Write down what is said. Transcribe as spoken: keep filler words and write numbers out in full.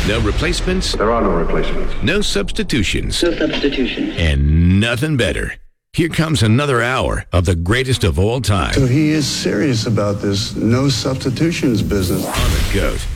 No replacements. There are no replacements. No substitutions. No substitution. And nothing better. Here comes another hour of the greatest of all time. So he is serious about this no substitutions business. On the GOAT,